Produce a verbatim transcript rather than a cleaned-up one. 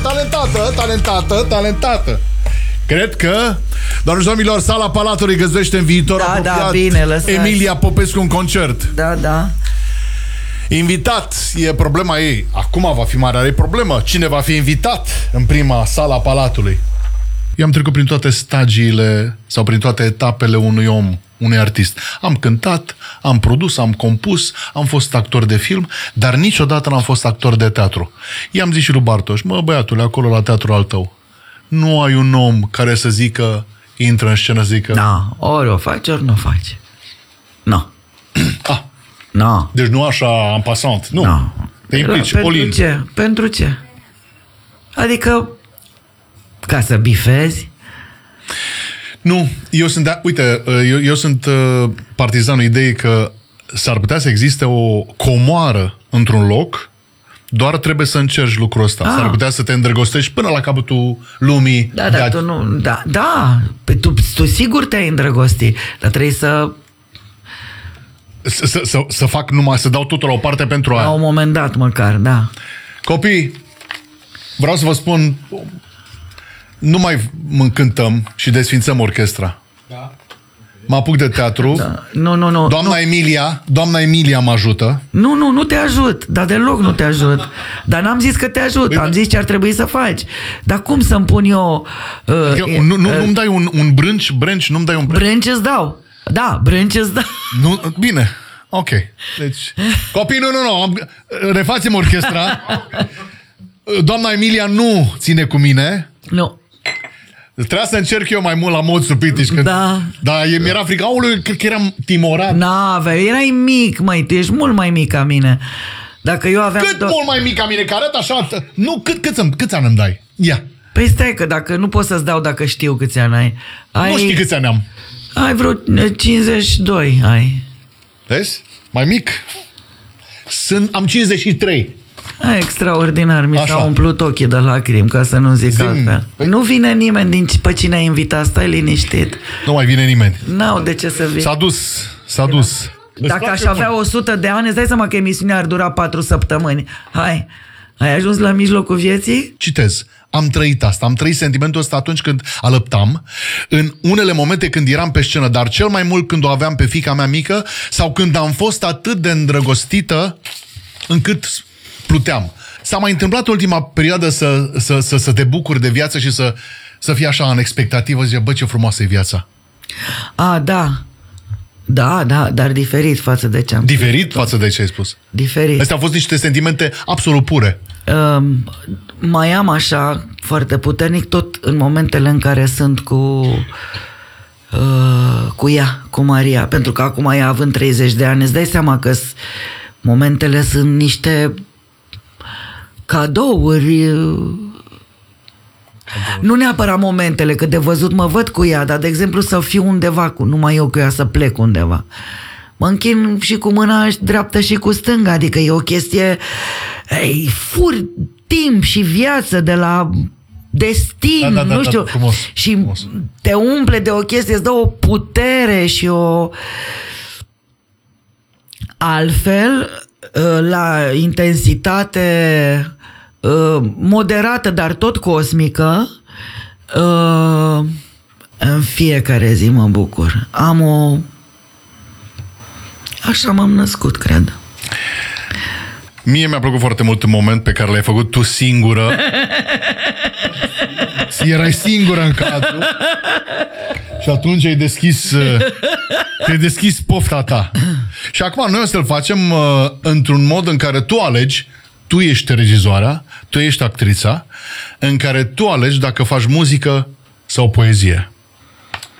talentată, talentată, talentată. Cred că, doamne și domnilor, Sala Palatului găzduiește în viitor da, apropiat da, bine, lăsați. Emilia Popescu în concert. Da, da. Invitat, e problema ei. Acum va fi mare problemă. Cine va fi invitat în prima Sala Palatului? Eu am trecut prin toate stagiile sau prin toate etapele unui om, unui artist. Am cântat, am produs, am compus, am fost actor de film, dar niciodată n-am fost actor de teatru. I-am zis și lui Bartoș, mă băiatule, acolo la teatru al tău, nu ai un om care să zică, intră în scenă, zică... Da, ori o faci, ori nu o faci. Nu. Ah. No. Deci nu așa, în pasant. Nu. No. Te implici, Pentru Olin. ce? Pentru ce? Adică, ca să bifezi? Nu, eu sunt, de, uite, eu, eu sunt uh, partizanul ideii că s-ar putea să existe o comoară într-un loc, doar trebuie să încerci lucrul ăsta. Ah. S-ar putea să te îndrăgostești până la capătul lumii. Da, dar tu nu... Da, da tu, tu sigur te-ai îndrăgostit, dar trebuie să... Să, să, să fac numai, să dau totul la o parte pentru aia. La un moment dat, măcar, da. Copii, vreau să vă spun, nu mai încântăm și desfințăm orchestra. Da. Mă apuc de teatru. Da. Nu, nu, nu. Doamna nu. Emilia, doamna Emilia mă ajută. Nu, nu, nu te ajut, dar deloc nu te ajut. Dar n-am zis că te ajut, Bine. am zis ce ar trebui să faci. Dar cum să-mi pun eu... Uh, adică, uh, nu, nu, uh, nu-mi dai un, un brânci, brânci, nu-mi dai un brânci. Brânci îți dau. Da, brânci îți dau. Nu, bine, ok. Deci, copii, nu, nu, nu, am, refațem orchestra. Doamna Emilia nu ține cu mine. Nu. Trebuia să încerc eu mai mult la mod supitiș. Când... Da. Da, mi-era frică. Aoleu, cred că eram timorat. N-aveai, erai mic, măi, tu ești mult mai mic ca mine. Dacă eu aveam... Cât mult mai mic ca mine, că arăt așa... Nu, cât, cât, câți ani îmi dai? Ia. Păi stai că dacă nu pot să-ți dau dacă știu câți ani ai. ai... Nu știi câți ani am. Ai vreo cincizeci și doi, ai. Vezi? Mai mic? Sunt, am cincizeci și trei. A, extraordinar, mi s-au umplut ochii de lacrimi, ca să nu zic Zim. altfel. Păi... Nu vine nimeni din pe cine ai invitat, stai liniștit. Nu mai vine nimeni. N-au de ce să vină. S-a dus, s-a dus. Dacă aș avea o sută de ani, îți dai seama că emisiunea ar dura patru săptămâni. Hai, ai ajuns la mijlocul vieții? Citez. Am trăit asta, am trăit sentimentul ăsta atunci când alăptam, în unele momente când eram pe scenă, dar cel mai mult când o aveam pe fiica mea mică sau când am fost atât de îndrăgostită încât pluteam. S-a mai întâmplat ultima perioadă să, să, să, să te bucuri de viață și să, să fii așa în expectativă, zice, bă, ce frumoasă e viața. A, da. Da, da, dar diferit față de ce am Diferit spus. Față de ce ai spus? Diferit. Astea au fost niște sentimente absolut pure. Uh, mai am așa foarte puternic tot în momentele în care sunt cu uh, cu ea, cu Maria, pentru că acum ea având treizeci de ani, îți dai seama că momentele sunt niște cadouri. Nu neapărat momentele, că de văzut mă văd cu ea, dar de exemplu să fiu undeva cu numai eu cu ea, să plec undeva. Mă închin și cu mâna dreaptă și cu stânga, adică e o chestie, ei, fur timp și viață de la destin, da, da, da, nu știu, da, frumos, și frumos. Te umple de o chestie, îți dă o putere și o... Altfel, la intensitate moderată, dar tot cosmică, în fiecare zi mă bucur. Am o... Așa m-am născut, cred. Mie mi-a plăcut foarte mult un moment pe care l-ai făcut tu singură. Erai singură în cadru și atunci ai deschis ai deschis pofta ta. Și acum noi o să-l facem uh, într-un mod în care tu alegi, tu ești regizoarea, tu ești actrița, în care tu alegi dacă faci muzică sau poezie.